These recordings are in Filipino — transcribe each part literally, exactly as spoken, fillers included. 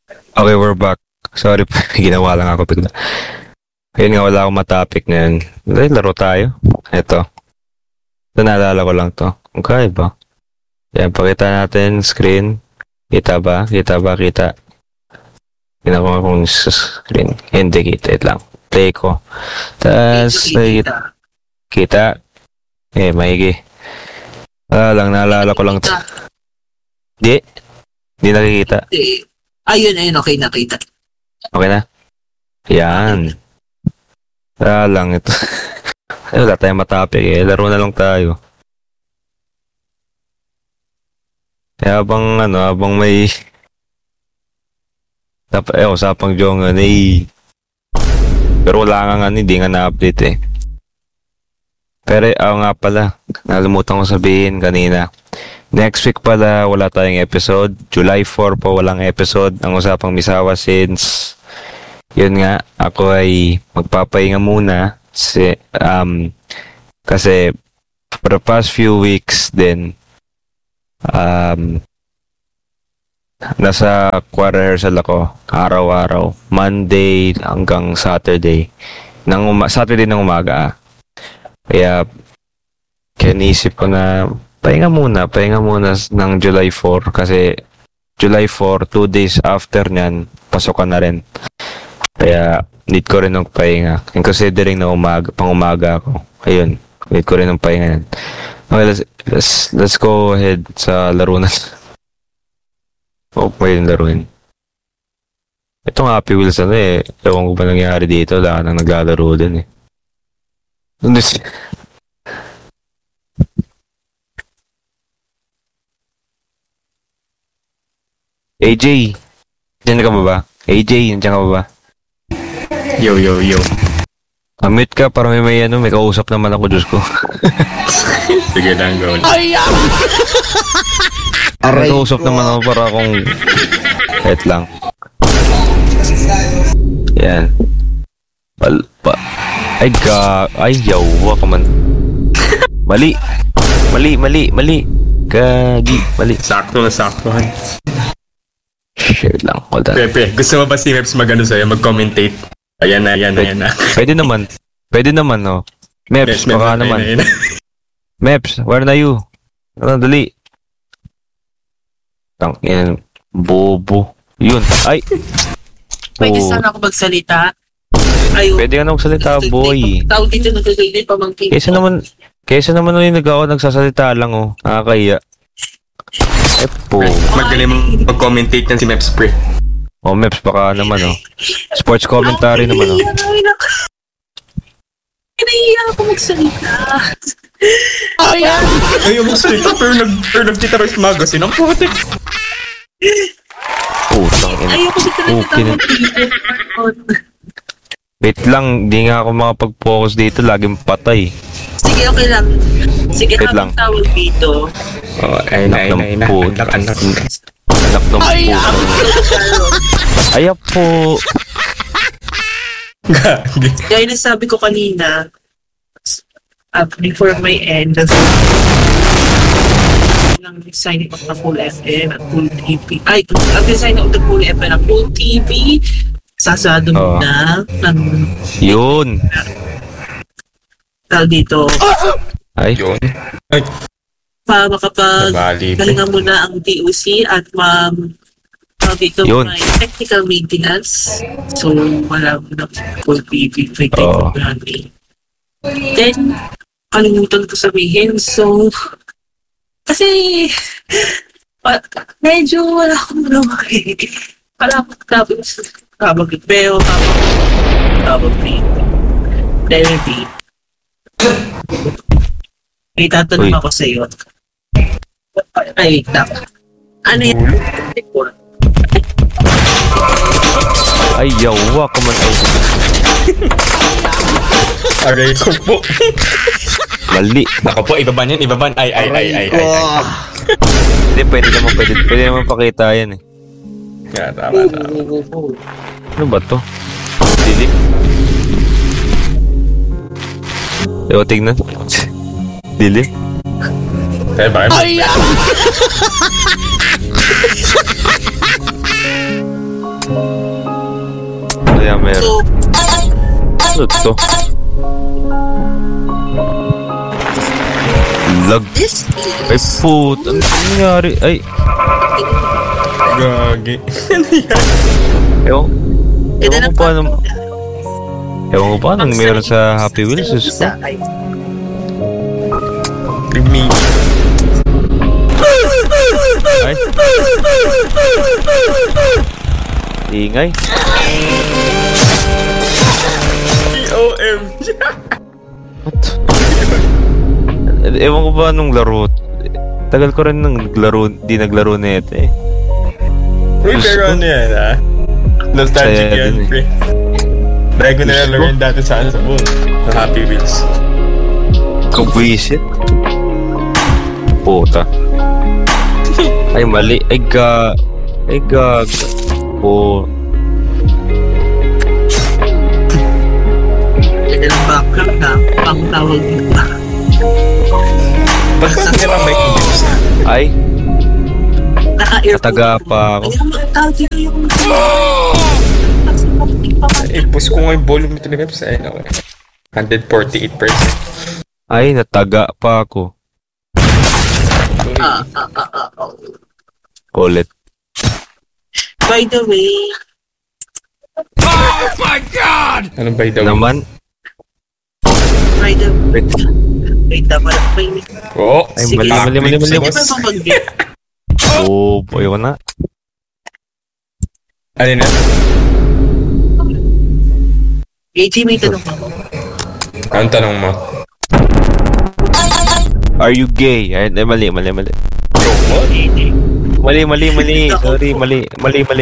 Okay, we're back. Sorry, ginawa lang ako bigla. Ayun nga, wala akong matopic ngayon. Dahil laro tayo. Ito. Ito, naalala ko lang to. Okay ba? Yan, pakita natin screen. Kita ba? Kita ba? Kita. Tingnan ko nga kung sa screen. Hindi kita. Ito lang. Play ko. Tapos, kita. Kita. Eh, maigi. Ah, lang, naalala ko lang to. Di? Di nakikita. Ayun, ayun, okay, nakita. Okay na? Yan. Ah, lang ito. Ay, wala tayong matapik eh. Laro na lang tayo. Kaya habang ano, habang may Tap eh, usapang Jongan eh. Pero wala nga nga, hindi nga na-update eh. Pero, ako nga pala, nalimutan ko sabihin kanina. Next week pala, wala tayong episode. July fourth pa walang episode. Ang usapang Misawa since, yun nga, ako ay magpapahinga muna. Si, um, kasi, for the past few weeks din, um, nasa choir rehearsal ako, araw-araw. Monday hanggang Saturday. Nang uma- Saturday ng umaga. Kaya, kaya naisip ko na, pahinga muna, pahinga muna ng July fourth kasi July fourth, two days after nyan, pasok ka na rin. Kaya, need ko rin ng pahinga. And considering na umaga, pang umaga ako, ayun, need ko rin ng pahinga yan. Okay, let's, let's, let's go ahead sa laro na. Oh, pwede laruin. Itong Happy Wheels ano eh, ewan ko ba nangyari dito, wala nang naglalaro din eh. Nandun si... A J, nandiyan ka ba ba? A J, nandiyan ka ba ba? Yo, yo, yo. Amit ka, para may may ano, may kausap naman ako, Diyos ko. Sige lang, go. May kausap naman ako para akong... Wait lang. Yan. Pal... Pa... Ay, ga... Ay, yawa ka man. Mali. Mali, mali, mali. Gagi, mali. Sakto na sakto. Share lang, hold on. Pepe, gusto mo ba si Meps mag-ano sa'yo, mag-commentate? Ayan na, ayan na, ayan na. Pwede naman. Pwede naman, no? Meps, Meps, baka Meps, naman. ayun, ayun. Meps, where na you? Ano, dali. Tang, yan. Bobo. Yun. Ay! Pwede Oh. sana ako magsalita. Ayun. Pwede ka na magsalita, boy. Tawag dito nagkakalit pamangkin. Kesa naman, kesa naman nung yung nag-ako nagsasalita lang, oh. Nakakaya. Eh po. Magaling mong mag-commentate yan si Meps, pre. Oh, Meps, baka naman, oh. Sports commentary naman, oh. Kinahiya ako magsalita. Ayan. Ayaw mo salita, pero nag pero nag-Guitarist Magazine. Ang putik. Putang ina. Ayaw ko dito Okay na. Wait lang, di nga ako makapag-focus dito. Laging patay. Sige, okay lang. Sige, Wait lang. habang tawag dito. Oh, ayun na, ayun na, ayun na. Anak ng Anak, anak. Anak ng Ay, puto. Ayaw po. Gagi. Kaya yung nasabi ko kanina, uh, before my end, ng design of the full F M at full T V. Ay, ang design of the full F M at full T V, sasado Oo. na ng Yun. tal dito. Ay. Yun. Ay, Pa makapag nabali. galingan mo na ang D O C at ma tawag dito Yun. may technical maintenance. So, wala mo na full T V, free time Oo. programming. Then, kalimutan ko sabihin. So, kasi, pa, medyo wala akong magawa eh. Wala akong tapos tabag pero tabag tabag dito. Therapy. Itatanong Uy. ako sa iyo. Ay, tak. Ano yan? Ay, yawa ka man. Ay, Aray ko po. mali. Nako po, ibaban yan, ibaban. Ay, ay, ay, ay, ay, ay. Hindi, pwede naman, pwede, pwede naman pakita yan eh. Yeah, tama, tama. Ano ba to? Dilim? Ewa, tignan. Dilim? Eh, bakit? meron? So, Ano to? Lag. this Ay, is... put. Ano nangyari? Ay, Gagi. Ano yan? ewan. Ito Ewan na ko pa anong... Ewan ko pa anong meron sa Happy Wheels. Diyos ko. Remi. Ay. Ingay. O M G. What? Ewan ko ba anong laro. Tagal ko rin nang naglaro, di naglaro na ito eh. Uy, pero ano yan ah? Nostalgic Saya yan, din eh. pre. Dahil ko Gusto nalalaro ko. yan dati sa ano sa buong. Sa Happy Wheels. Kabwisit. Puta. Ay, mali. Ay, ga... Ay, gag... Po... Ito ng background na pang tawag dito. Ba't ba nila may clips? Ay, Naka-earphone. kataga pa ako. Ay, ang tawag dito yung... Eh, push ko nga yung volume nito ni Peps. Ayun ako eh. one hundred forty-eight percent. Ay, nataga pa ako. Ah, ah, ah, ah, ah. Ulit. By the way, Anong by the way? Naman. by the way, Wait. wait naman ako may... Oo. Ay, Sige. mali, mali, mali, mali. Pwede ba bang mag-get? Oh, boy, ko na. Ano na? A J, may tanong ako. Anong tanong mo? Are you gay? Ay, ay, mali, mali, mali. What? A J. Mali, mali, mali. Sorry, mali, mali, mali.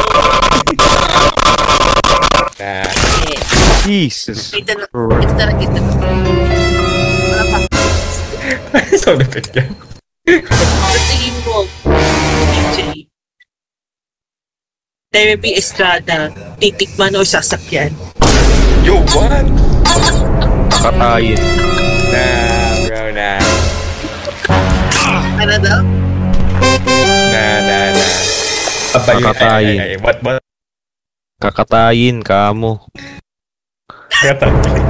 Nah. Jesus. May tanong. Ito na, ito na. Wala pa. Sound effect yan. Sa tingin mo, A J, Therapy Estrada, titikman o sasakyan? Yo, what? Katayin. Nah, bro, nah. Ano daw? Nah, nah, nah. Apa yun? Kakatayin. Ay, ay, ay, what, what? Kakatayin ka mo. Kakatayin.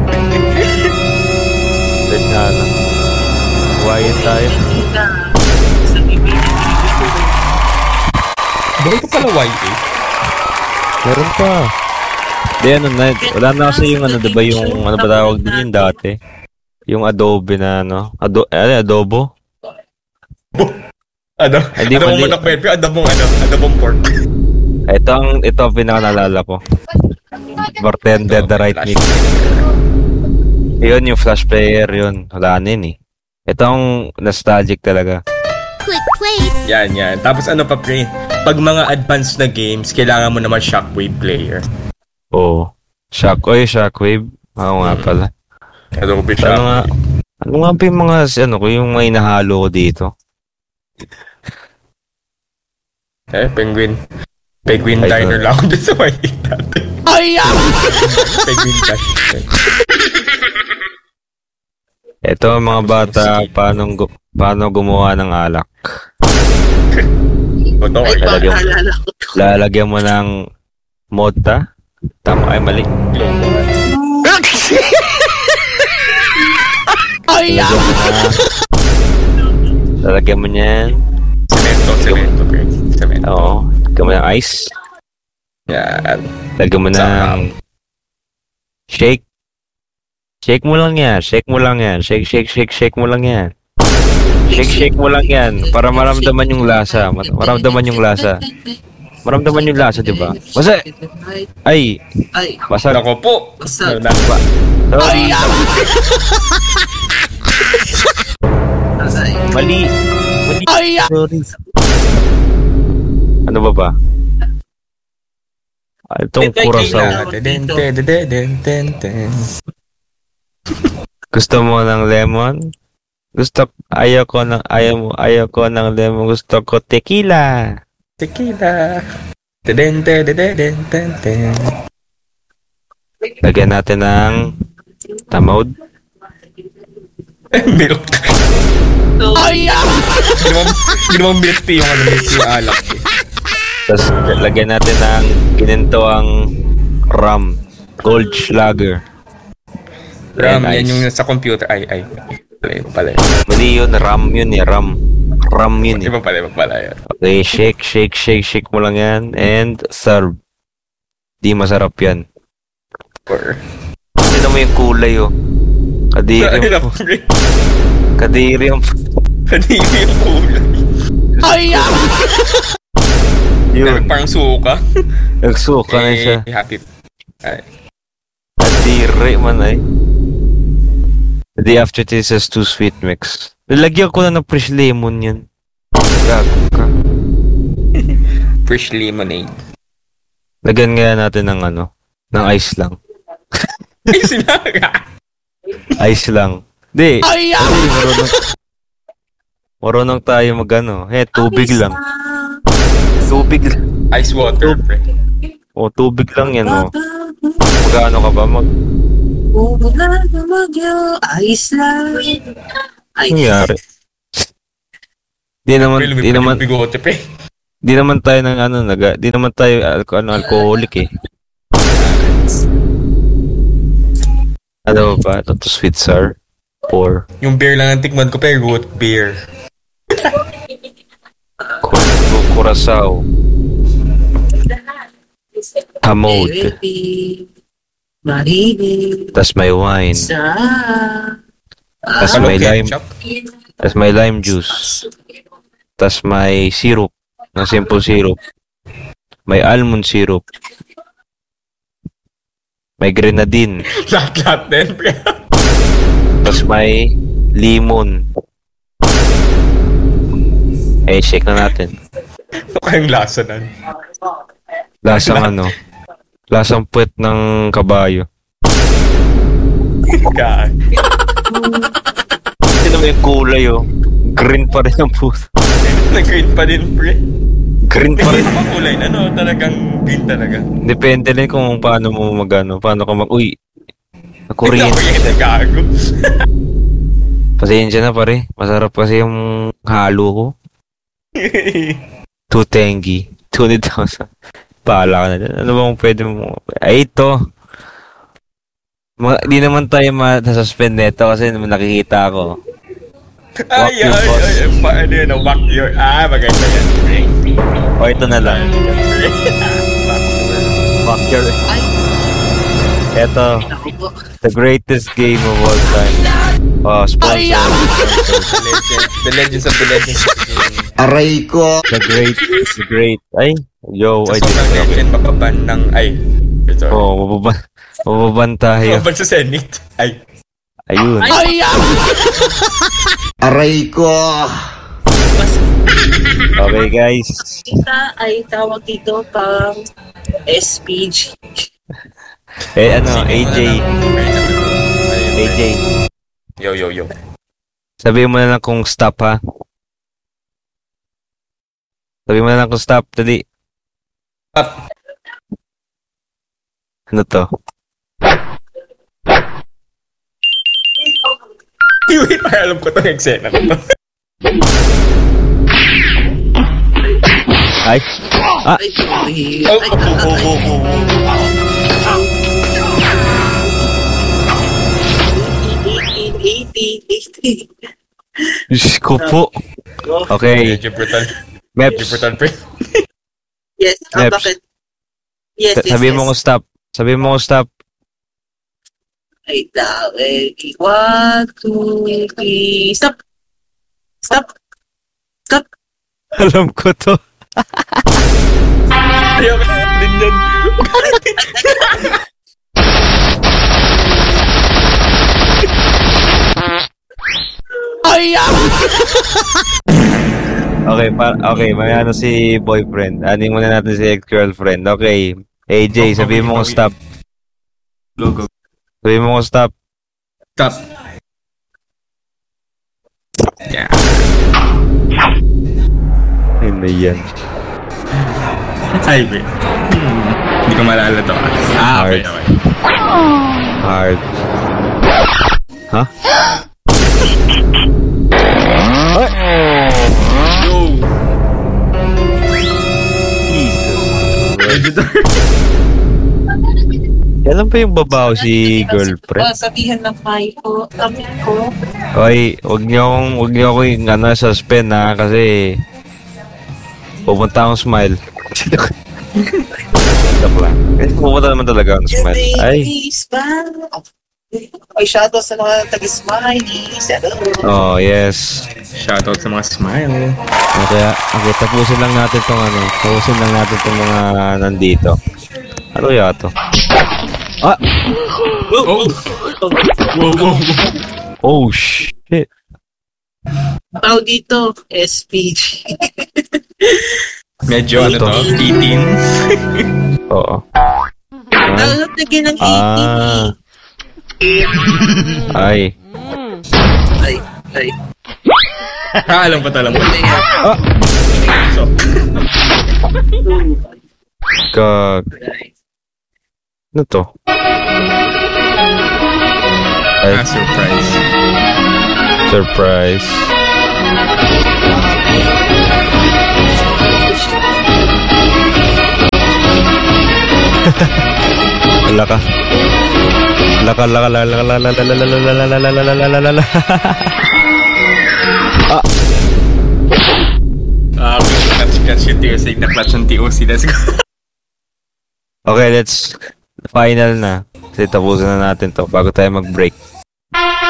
Ganyan na. Buhayin tayo. Hindi na. Sa ibig na gusto mo. Bakit pa pala Y A? Meron pa. Di ano na, wala na kasi yung ano, diba yung, ano ba tawag din yun dati? Yung Adobe na ano, Ado, ano, Adobo? Ano? Hindi, Ano mali. mong manok, Pepe? Ano mong ano? Ano mong pork? Ito ang, ito ang pinakanalala ko. Bartender, the right mix. Yun, yung flash player, yun. Wala na yun eh. Ito ang nostalgic talaga. Click play. Yan, yan. Tapos ano pa, pre? Pag mga advanced na games, kailangan mo naman shockwave player. Oo. Oh. Shock, oy, shockwave. Oo nga pala. Ano ba Ano nga, shockwave? ano nga pa yung mga, ano ko, yung may nahalo ko dito? Eh, penguin. Penguin Ay, diner ito. lang ako dun sa Y A dati. Ay, ah! Penguin dash. Ito ang mga bata, paano, gu- paano gumawa ng alak. Ito, Ay, ay, baka Talagang- alala ko. Lalagyan mo ng mota. Tama, ay mali. Ay, ah! Lalagyan mo na. Lalagyan mo niyan. Cemento, cemento, pre. Cemento. Oo. Lagyan mo ng ice. Yan. Lagyan mo ng shake. Shake mo lang yan. Shake mo lang yan. Shake, shake, shake, shake mo lang yan. Shake, shake mo lang yan. Para maramdaman yung lasa. Mar- Maramdaman yung lasa. Maramdaman yung lasa, di ba? Basta, Ay, ay, ay, basta, Nako po. basta. Na, sorry, Ay, ah! Ay, mali, mali, Ay, ah! sorry. Ano ba ba? Ah, itong Wait, wait, Curaçao. wait, Den, den, den, den, den, den. Gusto mo ng lemon? Gusto, ayaw ko ng, ayaw mo, ayaw ko ng lemon. Gusto ko tequila. Tequila. Den, den, den, den, den, den, den. Lagyan natin ng tamod. Milk. so, Ay, ah! Ginawang, ginawang milk tea yung ano, milk tea yung alak. eh. Tapos lagyan natin ng gininto ang Ram. Goldschlager. Ram, And yan ice. yung sa computer. Ay, ay. Pala, iba pala. Mali yun, ram yun eh, ram. Ram yun eh. Iba pala, iba pala yun. Okay, shake, shake, shake, shake mo lang yan. And serve. Di masarap yan. Or... Tignan mo yung kulay oh. Kadiri Ay, yung... pre. Kadiri yung... Kadiri yung kulay. Ayaw! Yun. Parang suka. Nagsuka na siya. Eh, happy. Ay. Kadiri man ay. The aftertaste is too sweet mix. Nilagyan ko na ng fresh lemon yan. Gago ka. Fresh lemonade. Lagyan nga natin ng ano, ng ice lang. Ay, sinaga. Ice lang. Di. Ayaw! Di, marunong, marunong tayo mag ano. Eh, tubig lang. Tubig lang. Ice water, pre. O, tubig lang yan, o. Magano ka ba? Mag... Wala na magyo. Ayos lang. Ano nangyari? Di naman, Pre, di lumipad naman, yung bigote, pre. di naman tayo ng ano, naga, di naman tayo alko, ano, alcoholic eh. Ano ba? Ito to sweet sour. Or, Yung beer lang ang tikman ko, pre. Root beer. Cur- Curacao. Hamod. Marinig. Tas may wine. Sa... Tas Ano, may lime. ketchup? Tas may lime juice. Tas may syrup. Na simple syrup. May almond syrup. May grenadine. Lahat-lahat din, pre. Tas may limon. Eh, shake na natin. Ano kayong lasa nan? Lasang ano? Lasang puwet ng kabayo. God. Tignan mo yung kulay oh. Green pa rin ang puto. Nag-green pa din, pre. Green pa rin. Hindi pa kulay na, no? Talagang green talaga. Depende rin kung paano mo magano, paano ka mag... Uy! Nakuryente. Nakuryente, gago. Pasensya na pare. Masarap kasi yung halo ko. Two tengi. two hundred thousand. Paala ka na dyan. Ano bang pwede mo... Ay, ito. Ma- di naman tayo ma-suspend neto kasi nakikita ako. Walk Ay, your ay, boss. ay, ay, paano yun? Walk your... Ah, maganda yan. O, ito na lang. Fuck your... Ito. The greatest game of all time. Oh, sponsor. Ayaw! The legend, the legends of the legends of the game. Aray ko! The great. The great. Ay. Yo, Sa I did sobrang not. legend, mababan ng... Ay, sorry. Oh, mababan. Mababan tayo. Mababan sa Senate. Ay. Ayun. Ayaw! Aray ko! Okay, guys. Kita ay tawag dito pang S P G. Eh, ano, A J. A J. Yo, yo, yo. Sabihin mo na lang kung stop, ha? Sabihin mo na lang kung stop. Dali. Up. Ano to? Wait, para alam ko itong eksena na to. Ay. Ah. Ay, sorry. Oh, Ay, oh, oh, oh, oh, oh. eighty, eighty. Diyos ko po. Okay. Medyo brutal. Medyo Meps. brutal, pre. Yes, ah, Next. bakit? Yes, yes, Sabihin yes. mo kung stop. Sabihin mo kung stop. Ay, daw, eh. One, two, three, stop! Stop! Stop! Alam ko to. Ayaw ka din yan. Ayaw! Okay, pa okay, may ano si boyfriend. Aning muna natin si ex-girlfriend. Okay. A J, sabihin mo kung stop. Go, go. Sabihin mo kung stop. Stop. Yeah. Ay, na yan. Ay, be. Hmm. Hindi ko maalala to. Ah, okay, Hard. okay. Hard. Ha? Yo! Jesus. Medyo dark. Alam ba yung babaw si girlfriend? Oh, sabihan ng may ko, kami ko. Oy, wag niyo akong, wag niyo ako yung ano, suspend ha, kasi pupunta akong smile. Joke lang. Kasi pupunta naman talaga akong smile. Ay, Ay, shoutout sa mga taga-smiley. oh yes. Shoutout sa mga smile. Okay, okay, tapusin lang natin tong ano, tapusin lang natin tong mga nandito. Ano kaya to? Ah! Oh! Wow, wow, Oh, shit. Tawag dito, S P G. Medyo ano to? eighteen? Oo. Ah, Dapat lagyan ng eighteen. ah, ay. Ay, ay. Ah, alam ko to, alam ko. Ah! So, Kag... Ano to? Ay, ah, surprise. surprise. Laka. Laka, laka, laka, laka, laka, laka, laka, laka, laka, laka, laka, laka, laka. Ah! Ah, catch, catch yung T O C. Na-clutch yung T O C. Let's go. Okay, let's final na. Kasi tapusin na natin to bago tayo mag-break.